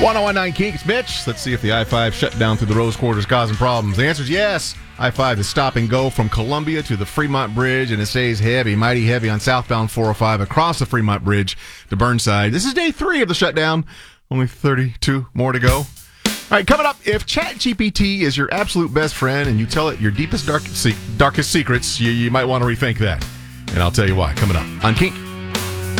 1019 Kinks, Mitch. Let's see if the I-5 shutdown through the Rose Quarter is causing problems. The answer is yes. I-5 is stop and go from Columbia to the Fremont Bridge, and it stays heavy, mighty heavy on southbound 405 across the Fremont Bridge to Burnside. This is day 3 of the shutdown. Only 32 more to go. All right, coming up, if ChatGPT is your absolute best friend and you tell it your deepest, darkest secrets, you might want to rethink that. And I'll tell you why. Coming up on Kink.